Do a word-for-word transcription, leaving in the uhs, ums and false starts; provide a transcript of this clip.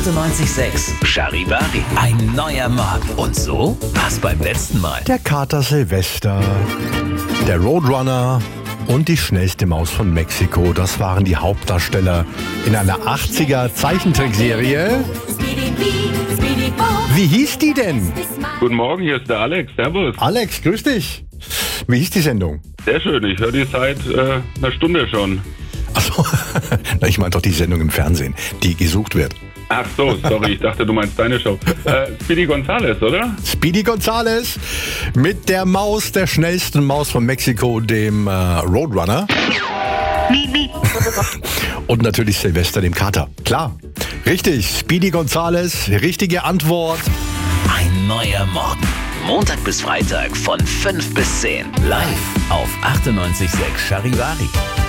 achtundneunzig Komma sechs Charivari. Ein neuer Morgen. Und so war's beim letzten Mal. Der Kater Silvester, der Roadrunner und die schnellste Maus von Mexiko. Das waren die Hauptdarsteller in einer achtziger Zeichentrickserie. Wie hieß die denn? Guten Morgen, hier ist der Alex. Servus. Alex, grüß dich. Wie hieß die Sendung? Sehr schön, ich höre die seit äh, einer Stunde schon. Achso, ich meine doch die Sendung im Fernsehen, die gesucht wird. Ach so, sorry, ich dachte, du meinst deine Show. Äh, Speedy Gonzales, oder? Speedy Gonzales mit der Maus, der schnellsten Maus von Mexiko, dem äh, Roadrunner. Und natürlich Silvester, dem Kater. Klar, richtig, Speedy Gonzales, richtige Antwort. Ein neuer Morgen. Montag bis Freitag von fünf bis zehn. Live auf achtundneunzig Komma sechs Charivari.